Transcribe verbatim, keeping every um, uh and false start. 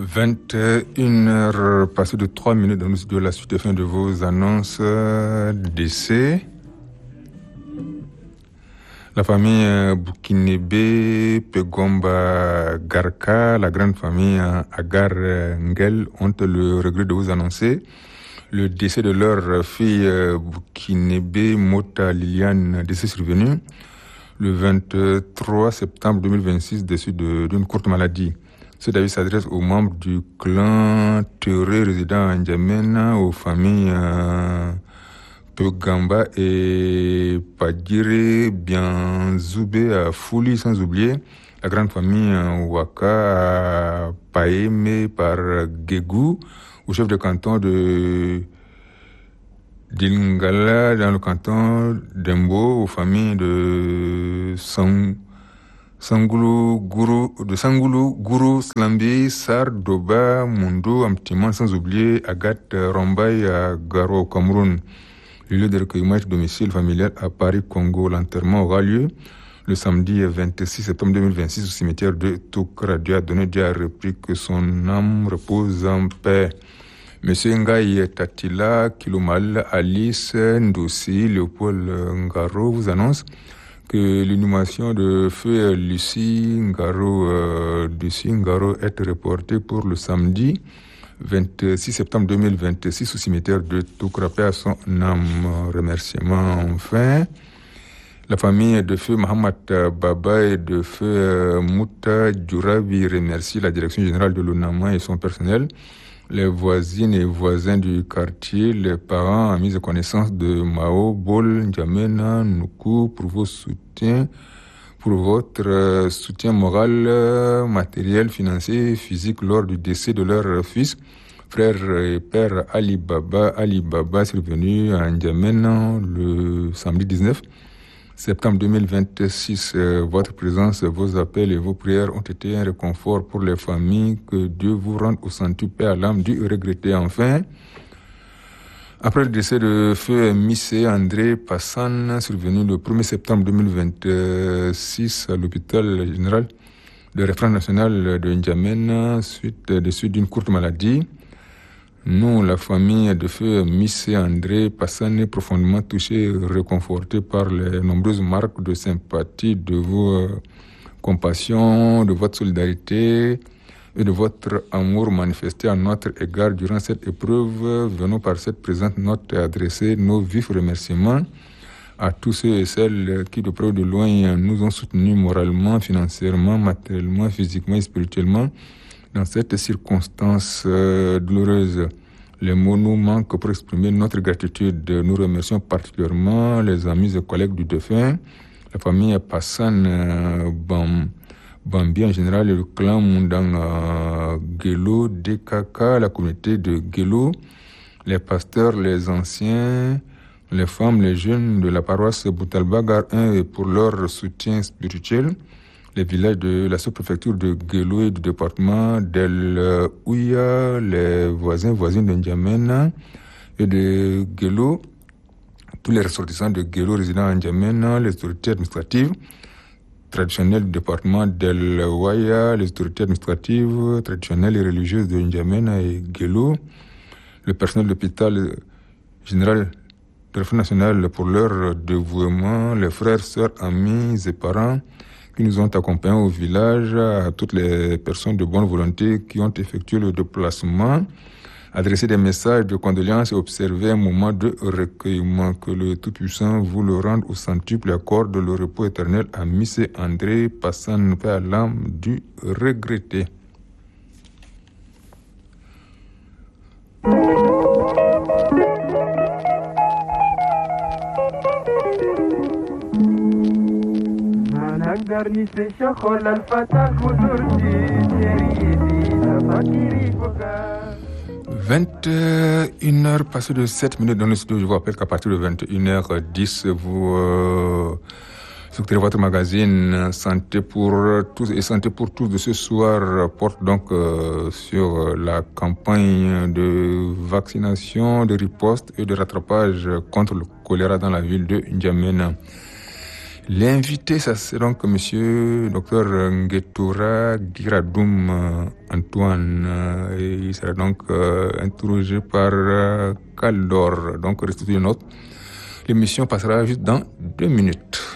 vingt et une heures passées de trois minutes dans le studio, la suite et fin de vos annonces d'essai. La famille Boukinébé, Pegomba Garka, la grande famille Agar Ngel ont le regret de vous annoncer le décès de leur fille Boukinébé Mota Liliane, décès survenu le vingt-trois septembre deux mille vingt-six, décès d'une courte maladie. Ce David s'adresse aux membres du clan Teuré résidant à N'Djamena, aux familles euh, Pegamba et Padire, Bianzoubé à Fouli, sans oublier la grande famille euh, Waka à Paémé par Guégou, au chef de canton de d'Ilngala dans le canton d'Embo, aux familles de Sang Sangoulou, Gourou, de Sangoulou, Gourou, Slambi, Sar, Doba, Mundo, Amtiman, sans oublier Agathe Rombaï à Garo, au Cameroun. Le lieu de recueillement et de domicile familial à Paris, Congo. L'enterrement aura lieu le samedi vingt-six septembre deux mille vingt-six au cimetière de Toukra. Dieu a donné, Dieu a repris, que son âme repose en paix. Monsieur Ngaï Tatila, Kiloumal, Alice, Ndossi, Léopold Ngaro vous annonce que l'inhumation de feu Lucie Ngaro, euh, Lucie Ngaro est reportée pour le samedi vingt-six septembre deux mille vingt-six au cimetière de Toukrapé à son âme. Remerciement enfin. La famille de feu Mohamed Baba et de feu Mouta Djourabi remercie la direction générale de l'ONAMA et son personnel, les voisines et voisins du quartier, les parents, amis et connaissances de Mao, Bol, N'Djamena, Nuku, pour vos soutiens, pour votre soutien moral, matériel, financier, physique lors du décès de leur fils, frère et père Ali Baba. Ali Baba survenu à N'Djamena le samedi dix-neuf septembre deux mille vingt-six. Votre présence, vos appels et vos prières ont été un réconfort pour les familles. Que Dieu vous rende au centuple, paix à l'âme du regretté. Enfin, après le décès de feu Missé André Passan, survenu le premier septembre deux mille vingt-six à l'hôpital général de référence national de N'Djamena, suite des suites d'une courte maladie, nous, la famille de feu Missé André Passan, est profondément touchée, réconfortée par les nombreuses marques de sympathie, de vos euh, compassions, de votre solidarité et de votre amour manifesté à notre égard durant cette épreuve. Venons par cette présente note adresser nos vifs remerciements à tous ceux et celles qui, de près ou de loin, nous ont soutenus moralement, financièrement, matériellement, physiquement et spirituellement dans cette circonstance euh, douloureuse. Les mots nous manquent pour exprimer notre gratitude. Nous remercions particulièrement les amis et collègues du défunt, la famille Passan euh, Bam, Bambi en général, et le clan Mundang euh, Gelo, D K K, la communauté de Gelo, les pasteurs, les anciens, les femmes, les jeunes de la paroisse Boutalbagar un et pour leur soutien spirituel, les villages de la sous-préfecture de Gelo et du département d'El Ouya, les voisins, voisines de N'Djamena et de Gelo, tous les ressortissants de Gelo résidant à N'Djamena, les autorités administratives traditionnelles du département d'El Ouya, les autorités administratives traditionnelles et religieuses de N'Djamena et Gelo, le personnel de l'hôpital général de référence nationale pour leur dévouement, les frères, sœurs, amis et parents qui nous ont accompagnés au village, à toutes les personnes de bonne volonté qui ont effectué le déplacement, adressé des messages de condoléances et observé un moment de recueillement. Que le Tout-Puissant vous le rende au centuple et accorde le repos éternel à Missé André Passan, paix à l'âme du regretté. vingt et une heures passées de sept minutes dans le studio. Je vous rappelle qu'à partir de vingt et une heures dix, vous euh, écoutez votre magazine Santé pour tous et Santé pour tous de ce soir porte donc euh, sur la campagne de vaccination, de riposte et de rattrapage contre le choléra dans la ville de N'Djamena. L'invité, ça c'est donc monsieur docteur Nguetora Guiradoum euh, Antoine. Euh, et il sera donc euh, interrogé par euh, Caldor. Donc, restez une note. L'émission passera juste dans deux minutes.